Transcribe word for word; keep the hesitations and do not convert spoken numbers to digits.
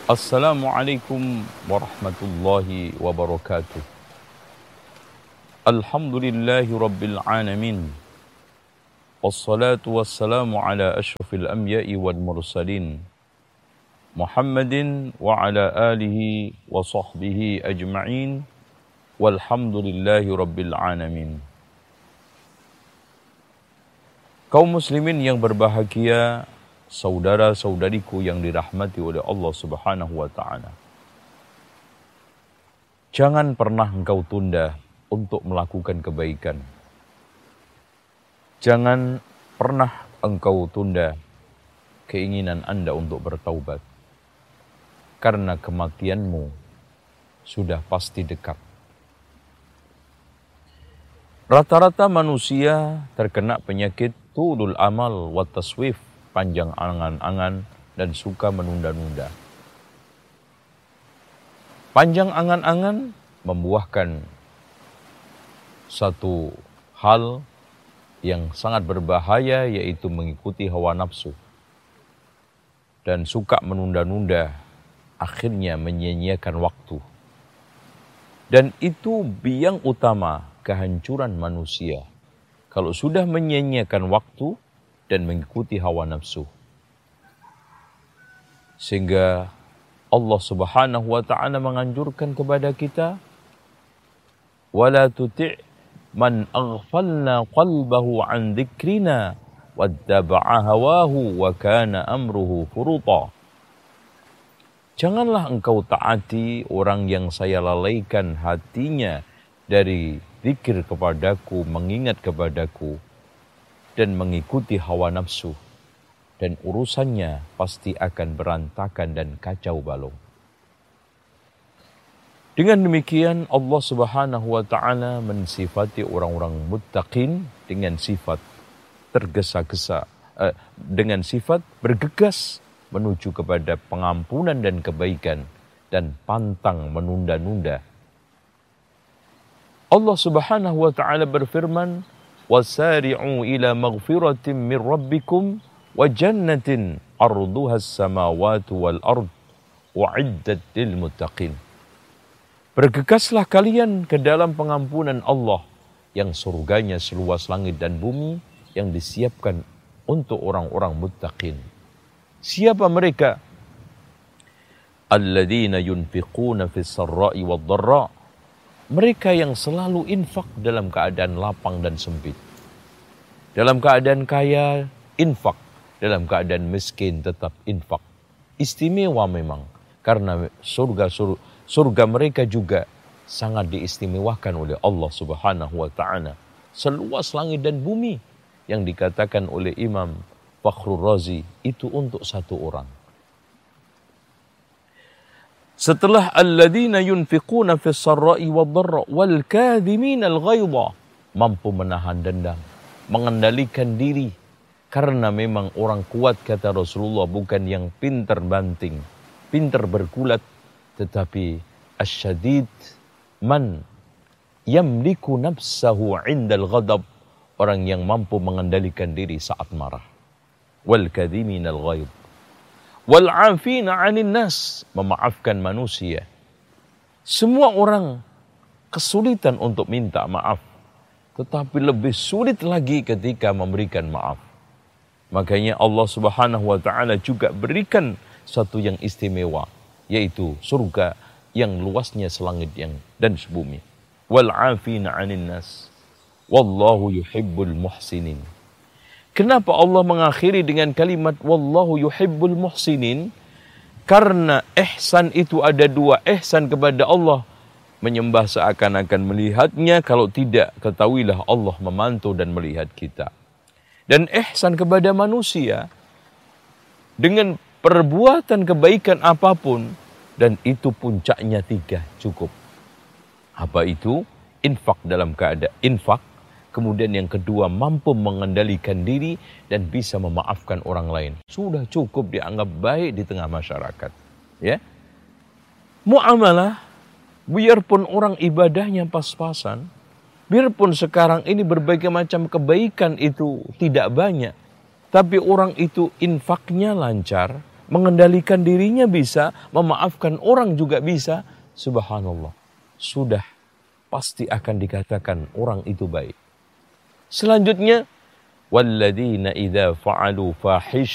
Assalamualaikum warahmatullahi wabarakatuh. Alhamdulillahi rabbil alamin. Wassalatu wassalamu ala asyrafil anbiya'i wal mursalin. Muhammadin wa ala alihi wa sahbihi ajma'in. Walhamdulillahi rabbil alamin. Kaum muslimin yang berbahagia, saudara-saudariku yang dirahmati oleh Allah Subhanahu wa taala. Jangan pernah engkau tunda untuk melakukan kebaikan. Jangan pernah engkau tunda keinginan Anda untuk bertaubat. Karena kematianmu sudah pasti dekat. Rata-rata manusia terkena penyakit tulul amal wa taswif, panjang angan-angan dan suka menunda-nunda. Panjang angan-angan membuahkan satu hal yang sangat berbahaya, yaitu mengikuti hawa nafsu. Dan suka menunda-nunda akhirnya menyia-nyiakan waktu. Dan itu biang utama kehancuran manusia. Kalau sudah menyia-nyiakan waktu dan mengikuti hawa nafsu. Sehingga Allah Subhanahu wa taala menganjurkan kepada kita, wala tuti' man aghfalna qalbahu an dzikrina wattaba'a hawahu wa kana amruhu furuta. Janganlah engkau taati orang yang saya lalaikan hatinya dari zikir kepadaku, mengingat kepadaku, dan mengikuti hawa nafsu, dan urusannya pasti akan berantakan dan kacau balau. Dengan demikian Allah Subhanahu wa taala mensifati orang-orang muttaqin dengan sifat tergesa-gesa, eh, dengan sifat bergegas menuju kepada pengampunan dan kebaikan dan pantang menunda-nunda. Allah Subhanahu wa taala berfirman, wasari'u ila maghfiratin min rabbikum wa jannatin arduha as-samawati wal ard wa'iddat lil muttaqin. Bergegaslah kalian ke dalam pengampunan Allah yang surganya seluas langit dan bumi, yang disiapkan untuk orang-orang muttaqin. Siapa mereka? Alladzina yunfiquna fis sarra'i wad dharra. Mereka yang selalu infak dalam keadaan lapang dan sempit. Dalam keadaan kaya, infak. Dalam keadaan miskin, tetap infak. Istimewa memang. Karena surga, surga, surga mereka juga sangat diistimewakan oleh Allah Subhanahu wa ta'ala. Seluas langit dan bumi. Yang dikatakan oleh Imam Fakhrur Razi, itu untuk satu orang. Setelah alladzina yunfiquna fis sarra'i wad dharra wal kadhimin al ghaidha, mampu menahan dendam, mengendalikan diri, karena memang orang kuat, kata Rasulullah, bukan yang pintar banting, pintar bergulat, tetapi asyadid man yamliku nafsahu 'indal ghadab, orang yang mampu mengendalikan diri saat marah. Wal kadhimin al ghaidha wal 'afina 'anil nas, memaafkan manusia. Semua orang kesulitan untuk minta maaf, tetapi lebih sulit lagi ketika memberikan maaf. Makanya Allah Subhanahu wa taala juga berikan satu yang istimewa, yaitu surga yang luasnya selangit yang dan sebumi. Wal 'afina 'anil nas wallahu yuhibbul muhsinin. Kenapa Allah mengakhiri dengan kalimat wallahu yuhibbul muhsinin? Karena ihsan itu ada dua. Ihsan kepada Allah, menyembah seakan-akan melihatnya, kalau tidak, ketahuilah Allah memantau dan melihat kita. Dan ihsan kepada manusia dengan perbuatan kebaikan apapun, dan itu puncaknya tiga, cukup. Apa itu? Infak dalam keadaan infak. Kemudian yang kedua, mampu mengendalikan diri dan bisa memaafkan orang lain. Sudah cukup dianggap baik di tengah masyarakat. Ya, muamalah, biarpun orang ibadahnya pas-pasan, biarpun sekarang ini berbagai macam kebaikan itu tidak banyak, tapi orang itu infaknya lancar, mengendalikan dirinya bisa, memaafkan orang juga bisa, subhanallah, sudah pasti akan dikatakan orang itu baik. Selanjutnya, walladzina idza fa'alu fahish